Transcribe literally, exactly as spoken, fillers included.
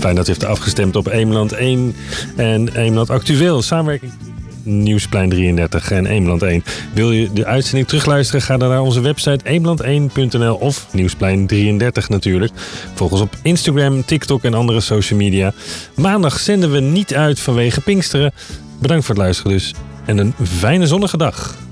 Fijn dat u heeft afgestemd op Eemland één en Eemland Actueel. Samenwerking Nieuwsplein drieëndertig en Eemland één. Wil je de uitzending terugluisteren? Ga dan naar onze website eemland één punt n l of Nieuwsplein drieëndertig natuurlijk. Volg ons op Instagram, TikTok en andere social media. Maandag zenden we niet uit vanwege Pinksteren. Bedankt voor het luisteren dus en een fijne zonnige dag.